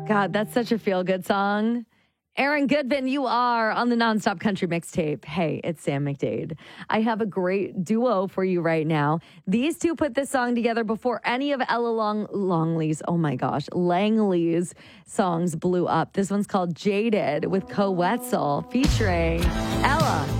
God, that's such a feel-good song. Aaron Goodman, you are on the Nonstop Country Mixtape. Hey, it's Sam McDade. I have a great duo for you right now. These two put this song together before any of Ella Langley's songs blew up. This one's called Jaded with Co Wetzel featuring Ella.